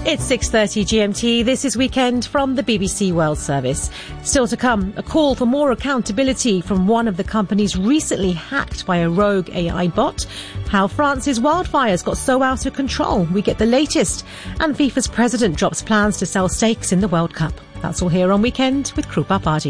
It's 6:30 GMT. This is Weekend from the BBC World Service. Still to come, a call for more accountability from one of the companies recently hacked by a rogue AI bot. How France's wildfires got so out of control. We get the latest. And FIFA's president drops plans to sell stakes in the World Cup. That's all here on Weekend with Krupa Party.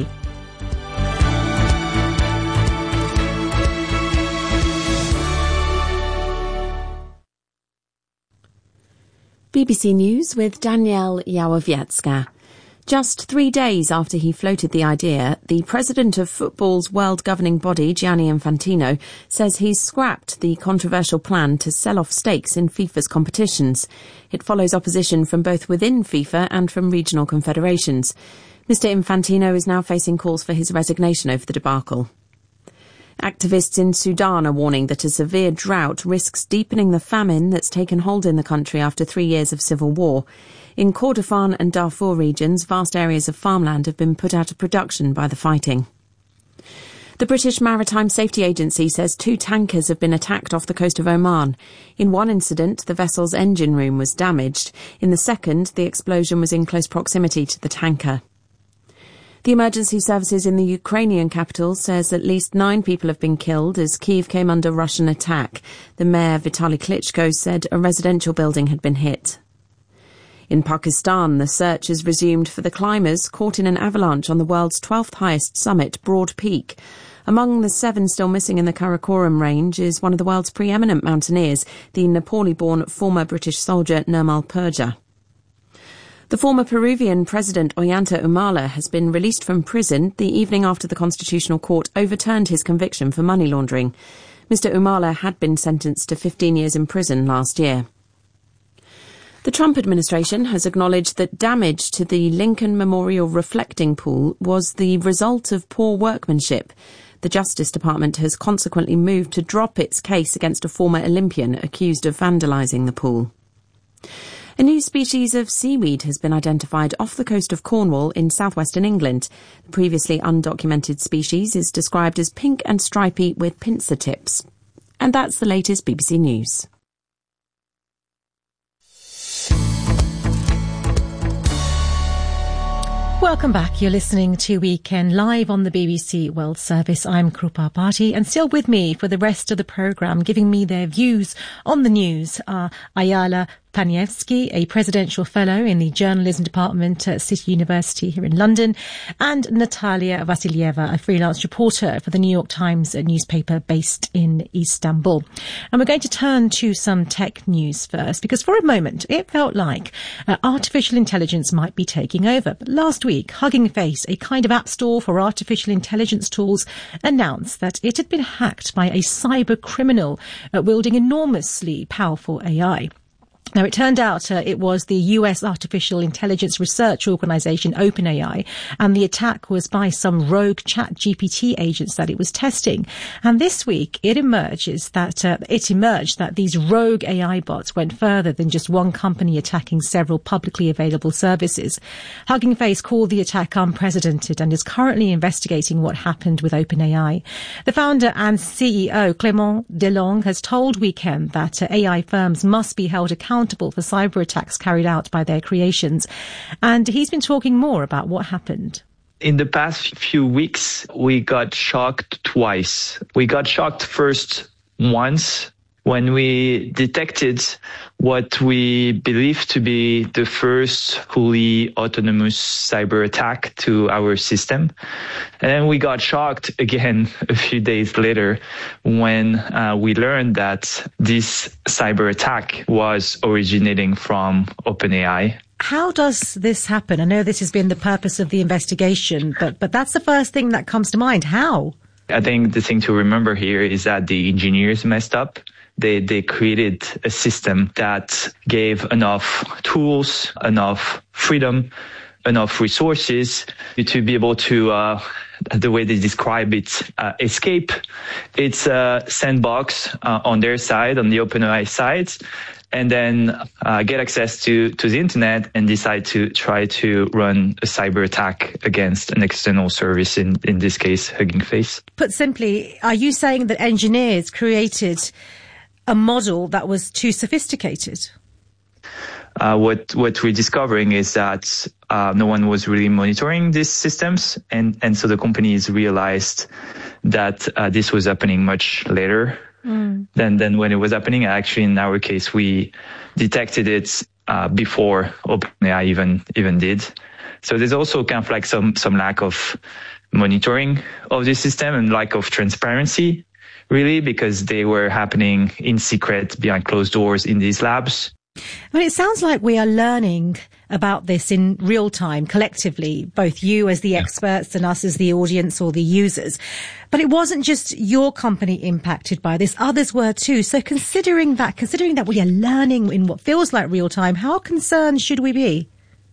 BBC News with Danielle Yałowiecka. Just 3 days after he floated the idea, the president of football's world governing body, Gianni Infantino, says he's scrapped the controversial plan to sell off stakes in FIFA's competitions. It follows opposition from both within FIFA and from regional confederations. Mr. Infantino is now facing calls for his resignation over the debacle. Activists in Sudan are warning that a severe drought risks deepening the famine that's taken hold in the country after 3 years of civil war. In Kordofan and Darfur regions, vast areas of farmland have been put out of production by the fighting. The British Maritime Safety Agency says 2 tankers have been attacked off the coast of Oman. In one incident, the vessel's engine room was damaged. In the second, the explosion was in close proximity to the tanker. The emergency services in the Ukrainian capital says at least 9 people have been killed as Kyiv came under Russian attack. The mayor, Vitaly Klitschko, said a residential building had been hit. In Pakistan, the search has resumed for the climbers caught in an avalanche on the world's 12th highest summit, Broad Peak. Among the 7 still missing in the Karakoram range is one of the world's preeminent mountaineers, the Nepali-born former British soldier Nirmal Purja. The former Peruvian President Ollanta Humala has been released from prison the evening after the Constitutional Court overturned his conviction for money laundering. Mr. Humala had been sentenced to 15 years in prison last year. The Trump administration has acknowledged that damage to the Lincoln Memorial reflecting pool was the result of poor workmanship. The Justice Department has consequently moved to drop its case against a former Olympian accused of vandalising the pool. A new species of seaweed has been identified off the coast of Cornwall in southwestern England. The previously undocumented species is described as pink and stripy with pincer tips. And that's the latest BBC News. Welcome back. You're listening to Weekend live on the BBC World Service. I'm Krupa Party, and still with me for the rest of the programme, giving me their views on the news are Ayala Paniewski, a presidential fellow in the journalism department at City University here in London, and Natalia Vasilyeva, a freelance reporter for the New York Times newspaper based in Istanbul. And we're going to turn to some tech news first, because for a moment it felt like artificial intelligence might be taking over. But last week, Hugging Face, a kind of app store for artificial intelligence tools, announced that it had been hacked by a cyber criminal wielding enormously powerful AI. Now, it turned out it was the US artificial intelligence research organization OpenAI, and the attack was by some rogue ChatGPT agents that it was testing. And this week, it emerged that these rogue AI bots went further than just one company attacking several publicly available services. Hugging Face called the attack unprecedented and is currently investigating what happened with OpenAI. The founder and CEO, Clément Delong, has told Weekend that AI firms must be held accountable for cyber attacks carried out by their creations. And he's been talking more about what happened. In the past few weeks, we got shocked twice. We got shocked first once when we detected what we believe to be the first fully autonomous cyber attack to our system. And then we got shocked again a few days later when we learned that this cyber attack was originating from OpenAI. How does this happen? I know this has been the purpose of the investigation, but that's the first thing that comes to mind. How? I think the thing to remember here is that the engineers messed up. They created a system that gave enough tools, enough freedom, enough resources to be able to, the way they describe it, escape its sandbox on their side, on the OpenAI side, and then get access to the internet and decide to try to run a cyber attack against an external service, in this case, Hugging Face. Put simply, are you saying that engineers created a model that was too sophisticated? what we're discovering is that no one was really monitoring these systems, and so the companies realized that this was happening much later than when it was happening. Actually, in our case, we detected it before OpenAI even did. So there's also kind of like some lack of monitoring of the system and lack of transparency, really, because they were happening in secret behind closed doors in these labs. Well, it sounds like we are learning about this in real time, collectively, both you as the experts and us as the audience or the users. But it wasn't just your company impacted by this, others were too. So considering that we are learning in what feels like real time, how concerned should we be?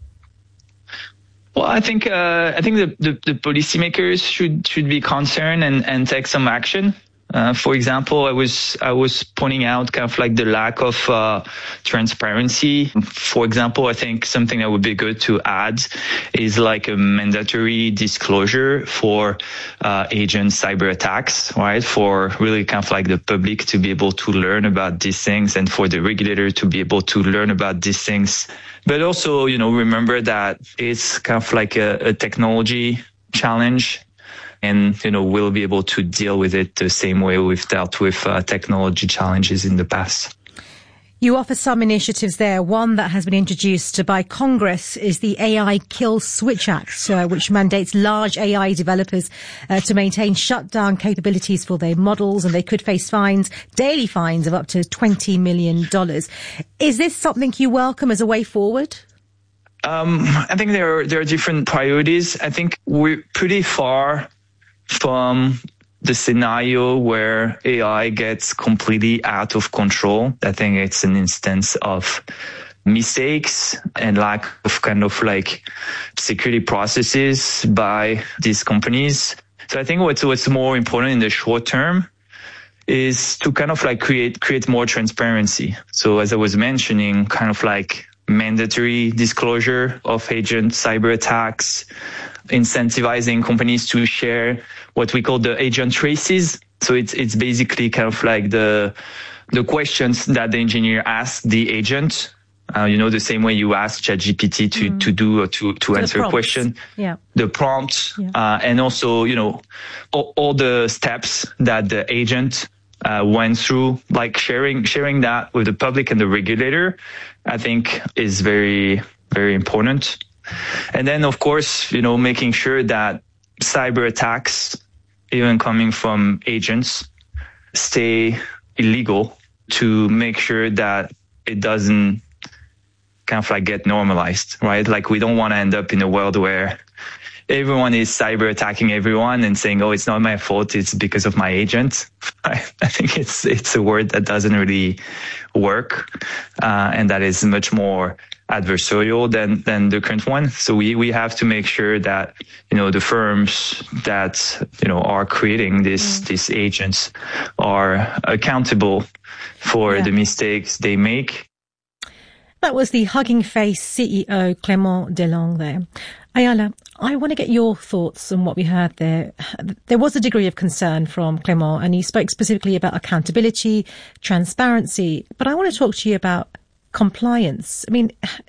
Well, I think the policymakers should be concerned and take some action. For example, I was pointing out kind of like the lack of transparency. For example, I think something that would be good to add is like a mandatory disclosure for agent cyber attacks, right? For really kind of like the public to be able to learn about these things, and for the regulator to be able to learn about these things. But also, remember that it's kind of like a technology challenge. And, we'll be able to deal with it the same way we've dealt with technology challenges in the past. You offer some initiatives there. One that has been introduced by Congress is the AI Kill Switch Act, which mandates large AI developers to maintain shutdown capabilities for their models, and they could face daily fines of up to $20 million. Is this something you welcome as a way forward? I think there are different priorities. I think we're pretty far from the scenario where AI gets completely out of control. I think it's an instance of mistakes and lack of kind of like security processes by these companies. So I think what's more important in the short term is to kind of like create more transparency. So as I was mentioning, kind of like mandatory disclosure of agent cyber attacks, incentivizing companies to share what we call the agent traces. So it's basically kind of like the questions that the engineer asks the agent. The same way you ask ChatGPT to answer a question. Yeah. The prompt, and also all the steps that the agent went through, like sharing that with the public and the regulator, I think is very, very important. And then, of course, making sure that cyber attacks, even coming from agents, stay illegal, to make sure that it doesn't kind of like get normalized, right? Like we don't want to end up in a world where everyone is cyber attacking everyone and saying, "Oh, it's not my fault, it's because of my agent." I think it's a word that doesn't really work, and that is much more adversarial than the current one. So we have to make sure that the firms that are creating these agents are accountable for the mistakes they make. That was the Hugging Face CEO Clément Delong there. Ayala, I want to get your thoughts on what we heard there. There was a degree of concern from Clément, and he spoke specifically about accountability, transparency, but I want to talk to you about compliance. I mean,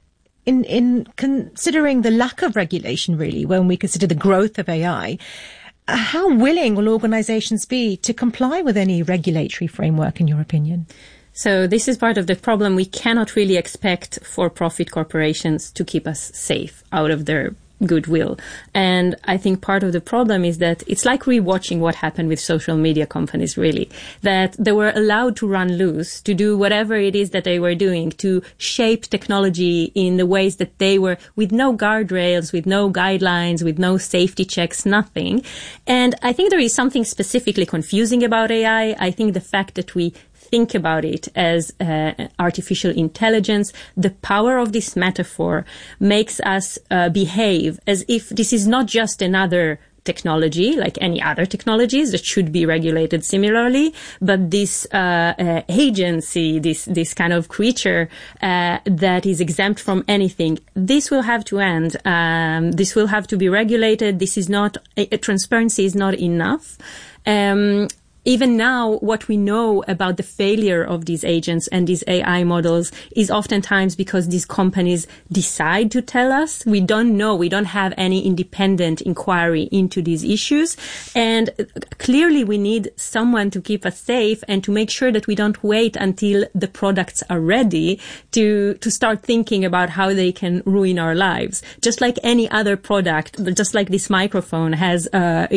in considering the lack of regulation, really, when we consider the growth of AI, how willing will organizations be to comply with any regulatory framework, in your opinion? So this is part of the problem. We cannot really expect for-profit corporations to keep us safe out of their goodwill. And I think part of the problem is that it's like rewatching what happened with social media companies, really, that they were allowed to run loose, to do whatever it is that they were doing, to shape technology in the ways that they were, with no guardrails, with no guidelines, with no safety checks, nothing. And I think there is something specifically confusing about AI. I think the fact that we think about it as artificial intelligence, the power of this metaphor makes us behave as if this is not just another technology like any other technologies that should be regulated similarly, but this agency, this kind of creature that is exempt from anything. This will have to end. This will have to be regulated. This is not transparency is not enough. even now, what we know about the failure of these agents and these AI models is oftentimes because these companies decide to tell us. We don't know. We don't have any independent inquiry into these issues. And clearly we need someone to keep us safe and to make sure that we don't wait until the products are ready to start thinking about how they can ruin our lives. Just like any other product, just like this microphone has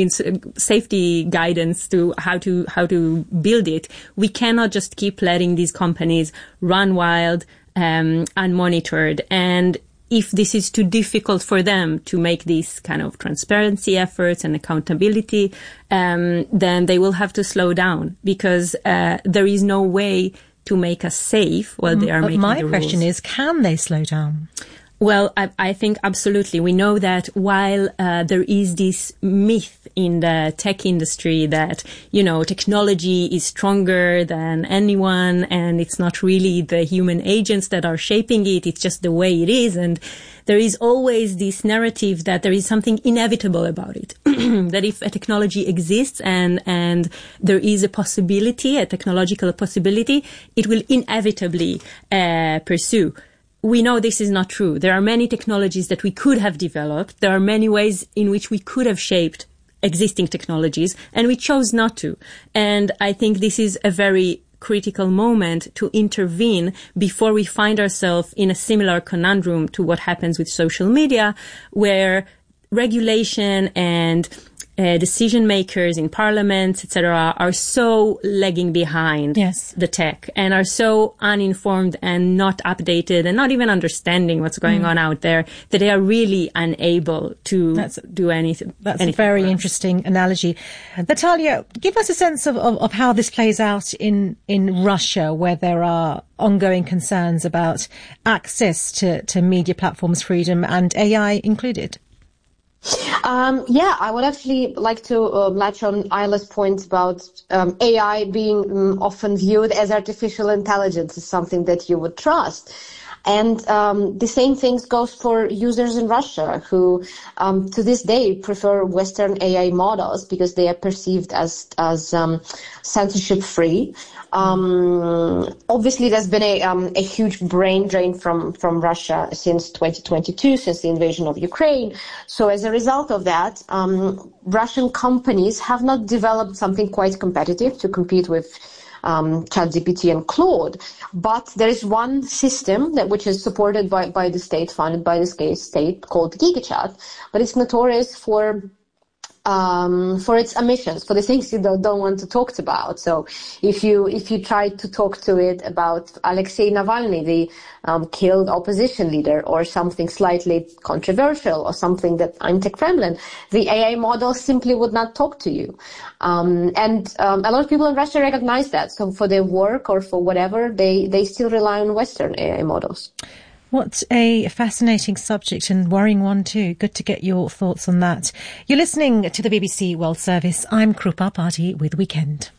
safety guidance to how to build it, we cannot just keep letting these companies run wild, unmonitored. And if this is too difficult for them to make these kind of transparency efforts and accountability, then they will have to slow down, because there is no way to make us safe while they are making the rules. My question is, can they slow down? Well, I think absolutely. We know that while there is this myth in the tech industry that, technology is stronger than anyone and it's not really the human agents that are shaping it, it's just the way it is. And there is always this narrative that there is something inevitable about it, that if a technology exists and there is a possibility, a technological possibility, it will inevitably pursue. We know this is not true. There are many technologies that we could have developed. There are many ways in which we could have shaped existing technologies, and we chose not to. And I think this is a very critical moment to intervene before we find ourselves in a similar conundrum to what happens with social media, where regulation and decision makers in parliaments, etc., are so lagging behind the tech and are so uninformed and not updated and not even understanding what's going on out there that they are really unable to do anything. That's a very interesting analogy. Natalia, give us a sense of how this plays out in Russia, where there are ongoing concerns about access to media platforms, freedom, and AI included. I would actually like to latch on Ayla's point about AI being often viewed as artificial intelligence, as something that you would trust. And the same thing goes for users in Russia who, to this day, prefer Western AI models because they are perceived as censorship-free. Obviously, there's been a huge brain drain from Russia since 2022, since the invasion of Ukraine. So as a result of that, Russian companies have not developed something quite competitive to compete with ChatGPT and Claude, but there is one system which is supported by the state, funded by the state, called GigaChat, but it's notorious for its omissions, for the things you don't want to talk about. So if you try to talk to it about Alexei Navalny, the killed opposition leader, or something slightly controversial or something that anti-Kremlin, the AI model simply would not talk to you. And a lot of people in Russia recognize that. So for their work or for whatever, they still rely on Western AI models. What a fascinating subject, and worrying one too. Good to get your thoughts on that. You're listening to the BBC World Service. I'm Krupa Bhati with Weekend.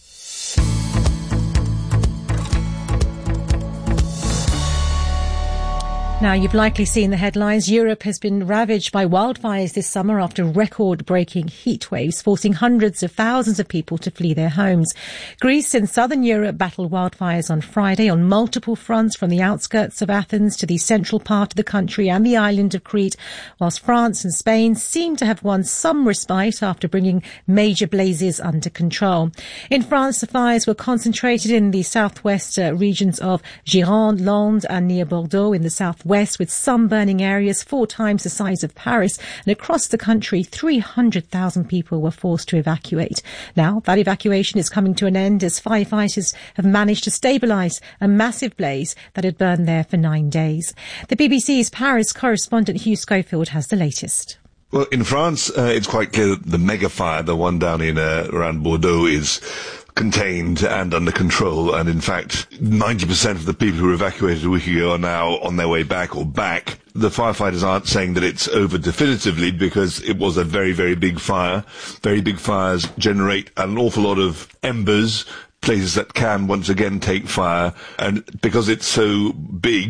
Now, you've likely seen the headlines. Europe has been ravaged by wildfires this summer after record-breaking heat waves, forcing hundreds of thousands of people to flee their homes. Greece and southern Europe battled wildfires on Friday on multiple fronts, from the outskirts of Athens to the central part of the country and the island of Crete, whilst France and Spain seem to have won some respite after bringing major blazes under control. In France, the fires were concentrated in the southwest regions of Gironde, Landes and near Bordeaux in the southwest, with some burning areas 4 times the size of Paris, and across the country 300,000 people were forced to evacuate. Now that evacuation is coming to an end as firefighters have managed to stabilise a massive blaze that had burned there for 9 days. The BBC's Paris correspondent Hugh Schofield has the latest. Well, in France, it's quite clear that the mega fire, the one down in around Bordeaux, is contained and under control, and in fact 90% of the people who were evacuated a week ago are now on their way back or back. The firefighters aren't saying that it's over definitively, because it was a very, very big fire. Very big fires generate an awful lot of embers, places that can once again take fire, and because it's so big,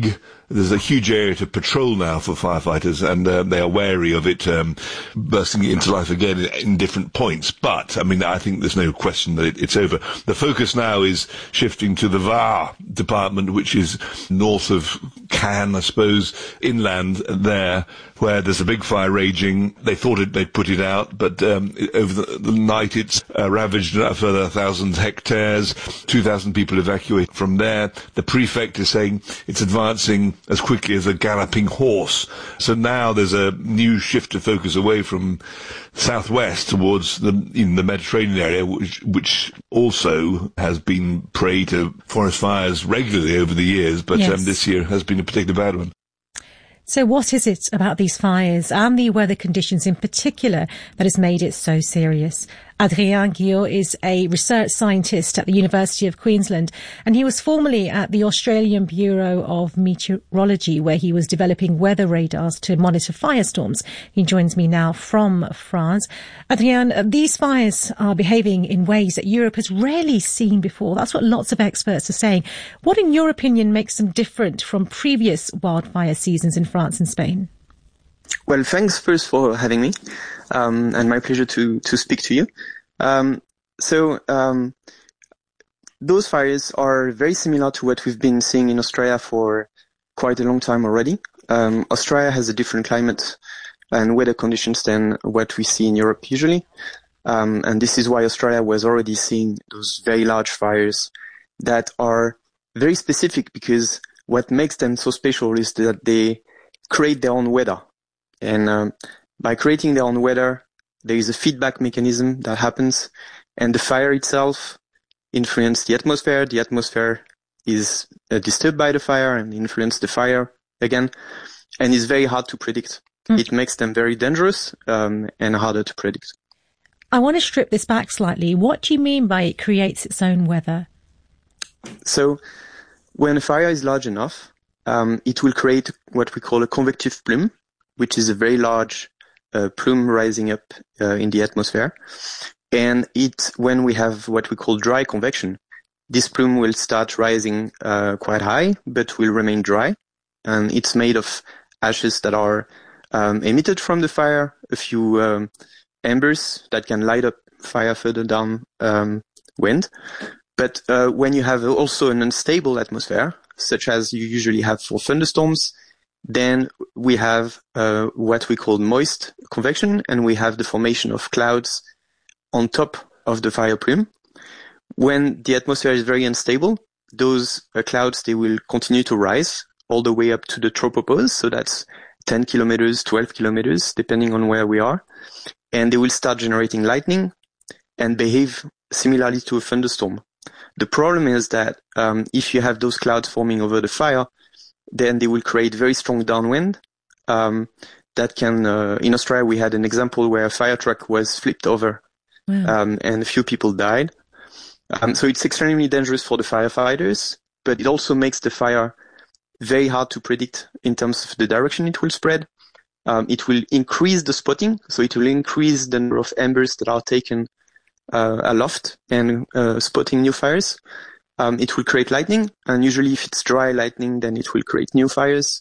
there's a huge area to patrol now for firefighters, and they are wary of it bursting into life again in different points. But, I mean, I think there's no question that it's over. The focus now is shifting to the Var department, which is north of Cannes, I suppose, inland there, where there's a big fire raging. They thought they'd put it out, but over the night it's ravaged a further 1,000 hectares, 2,000 people evacuated from there. The prefect is saying it's advancing as quickly as a galloping horse. So now there's a new shift of focus away from southwest towards the Mediterranean area, which also has been prey to forest fires regularly over the years, but yes. This year has been a particularly bad one. So what is it about these fires and the weather conditions in particular that has made it so serious? Adrien Guillot is a research scientist at the University of Queensland, and he was formerly at the Australian Bureau of Meteorology, where he was developing weather radars to monitor firestorms. He joins me now from France. Adrien, these fires are behaving in ways that Europe has rarely seen before. That's what lots of experts are saying. What, in your opinion, makes them different from previous wildfire seasons in France and Spain? Well, thanks first for having me, and my pleasure to speak to you. Those fires are very similar to what we've been seeing in Australia for quite a long time already. Australia has a different climate and weather conditions than what we see in Europe usually. And this is why Australia was already seeing those very large fires that are very specific, because what makes them so special is that they create their own weather. And by creating their own weather, there is a feedback mechanism that happens, and the fire itself influences the atmosphere. The atmosphere is disturbed by the fire and influences the fire again, and it's very hard to predict. It makes them very dangerous and harder to predict. I want to strip this back slightly. What do you mean by it creates its own weather? So when a fire is large enough, it will create what we call a convective plume, which is a very large plume rising up in the atmosphere. And when we have what we call dry convection, this plume will start rising quite high, but will remain dry. And it's made of ashes that are emitted from the fire, a few embers that can light up fire further down wind. But when you have also an unstable atmosphere, such as you usually have for thunderstorms, then we have what we call moist convection, and we have the formation of clouds on top of the fire plume. When the atmosphere is very unstable, those clouds, they will continue to rise all the way up to the tropopause, so that's 10 kilometers, 12 kilometers, depending on where we are. And they will start generating lightning and behave similarly to a thunderstorm. The problem is that if you have those clouds forming over the fire, then they will create very strong downwind. That can, in Australia, we had an example where a fire truck was flipped over, and a few people died. So it's extremely dangerous for the firefighters, but it also makes the fire very hard to predict in terms of the direction it will spread. It will increase the spotting, so it will increase the number of embers that are taken aloft and spotting new fires. It will create lightning, and usually if it's dry lightning, then it will create new fires.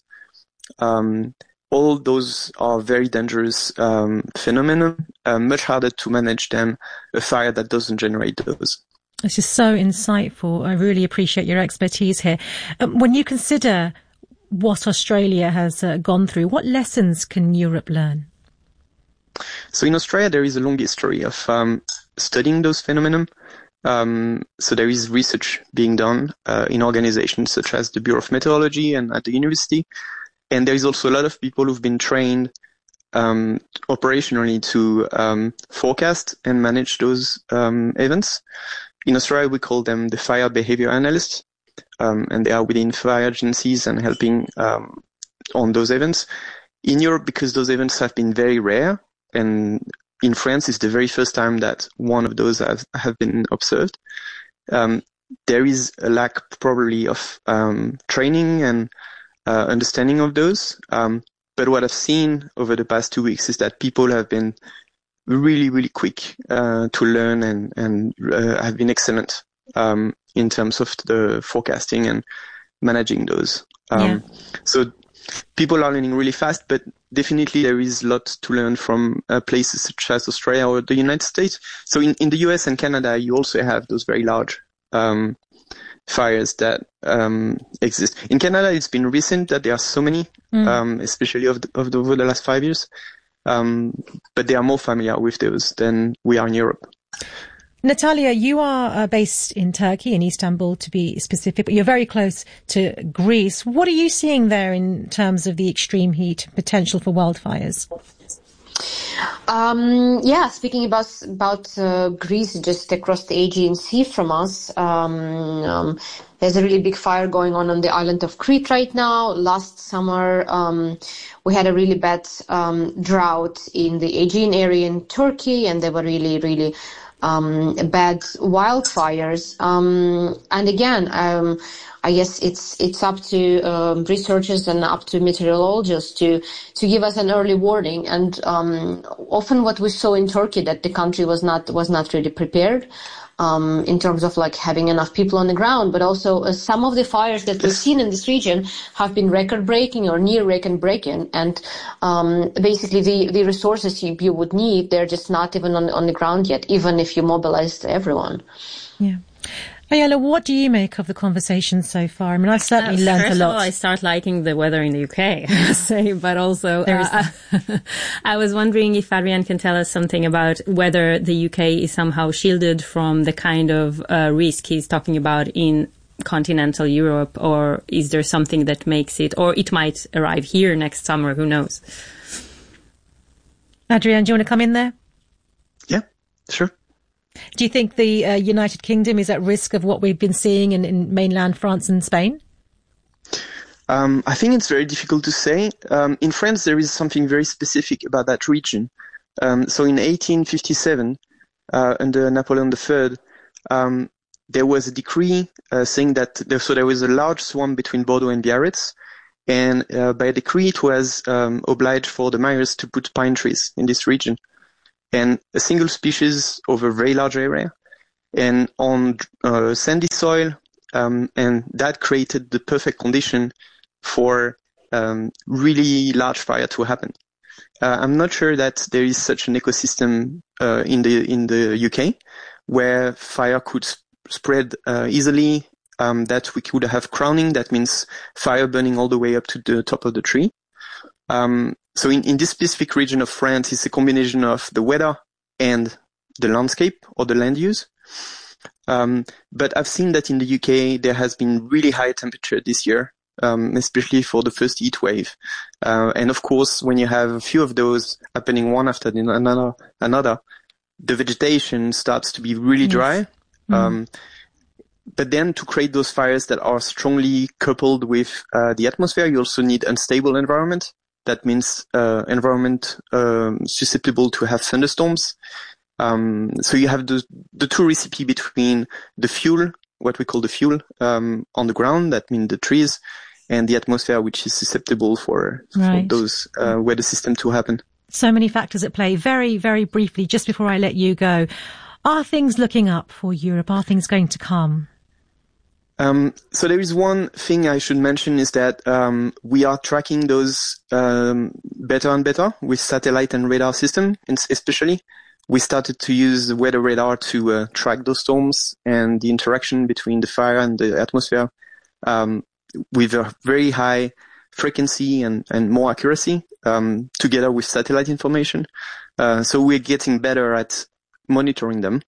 All those are very dangerous phenomena, much harder to manage than a fire that doesn't generate those. This is so insightful. I really appreciate your expertise here. When you consider what Australia has gone through, what lessons can Europe learn? So in Australia, there is a long history of studying those phenomena. So there is research being done in organizations such as the Bureau of Meteorology and at the university. And there is also a lot of people who've been trained operationally to forecast and manage those events. In Australia, we call them the fire behavior analysts, and they are within fire agencies and helping on those events. In Europe, because those events have been very rare, and in France, it's the very first time that one of those have been observed. There is a lack probably of training and understanding of those. But what I've seen over the past 2 weeks is that people have been really, really quick to learn and have been excellent in terms of the forecasting and managing those. So people are learning really fast, but definitely there is a lot to learn from places such as Australia or the United States. So in the US and Canada, you also have those very large fires that exist. In Canada, it's been recent that there are so many, especially over the last 5 years. But they are more familiar with those than we are in Europe. Natalia, you are based in Turkey, in Istanbul to be specific, but you're very close to Greece. What are you seeing there in terms of the extreme heat, potential for wildfires? Speaking about Greece, just across the Aegean Sea from us, there's a really big fire going on the island of Crete right now. Last summer, we had a really bad drought in the Aegean area in Turkey, and there were really, really bad wildfires. And again, I guess it's up to researchers and up to meteorologists to give us an early warning. And often what we saw in Turkey, that the country was not really prepared in terms of like having enough people on the ground, but also some of the fires that we've seen in this region have been record-breaking or near record-breaking, and basically the resources you would need, they're just not even on the ground yet, even if you mobilized everyone. Yeah. Ayala, what do you make of the conversation so far? I mean, I've certainly learned a lot. First of all, I start liking the weather in the UK, I must say, but also I was wondering if Adrian can tell us something about whether the UK is somehow shielded from the kind of risk he's talking about in continental Europe, or is there something that makes it, or it might arrive here next summer, who knows? Adrian, do you want to come in there? Yeah, sure. Do you think the United Kingdom is at risk of what we've been seeing in mainland France and Spain? I think it's very difficult to say. In France, there is something very specific about that region. So in 1857, under Napoleon III, there was a decree saying that there was a large swamp between Bordeaux and Biarritz, and by decree it was obliged for the mayors to put pine trees in this region. And a single species over a very large area, and on sandy soil, and that created the perfect condition for really large fire to happen. I'm not sure that there is such an ecosystem in the UK where fire could spread easily, that we could have crowning, that means fire burning all the way up to the top of the tree. So in this specific region of France, it's a combination of the weather and the landscape or the land use. But I've seen that in the UK, there has been really high temperature this year, especially for the first heat wave. And of course, when you have a few of those happening one after another, the vegetation starts to be really dry. But then to create those fires that are strongly coupled with the atmosphere, you also need unstable environment. That means environment susceptible to have thunderstorms. So you have the two recipe between the fuel, what we call the fuel on the ground, that means the trees, and the atmosphere, which is susceptible for those weather system to happen. So many factors at play. Very, very briefly, just before I let you go, are things looking up for Europe? Are things going to come? So there is one thing I should mention is that we are tracking those better and better with satellite and radar system, and especially we started to use the weather radar to track those storms and the interaction between the fire and the atmosphere with a very high frequency and more accuracy together with satellite information. So we're getting better at monitoring them.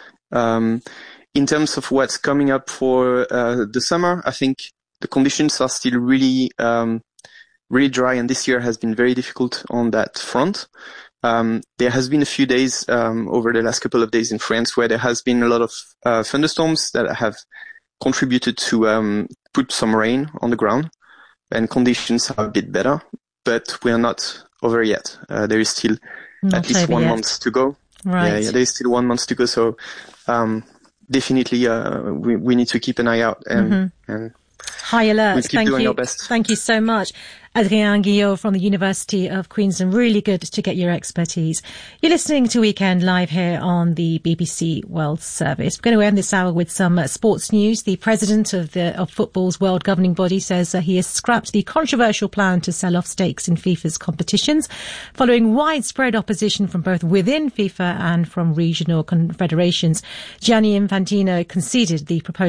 In terms of what's coming up for the summer, I think the conditions are still really dry, and this year has been very difficult on that front. There has been a few days over the last couple of days in France where there has been a lot of thunderstorms that have contributed to put some rain on the ground, and conditions are a bit better, but we are not over yet. There is still at least 1 month to go. Right. Yeah, there is still 1 month to go, so definitely we need to keep an eye out and High alert. We'll keep doing our best. Thank you so much. Adrien Guillot from the University of Queensland. Really good to get your expertise. You're listening to Weekend Live here on the BBC World Service. We're going to end this hour with some sports news. The president of football's world governing body says he has scrapped the controversial plan to sell off stakes in FIFA's competitions, following widespread opposition from both within FIFA and from regional confederations. Gianni Infantino conceded the proposal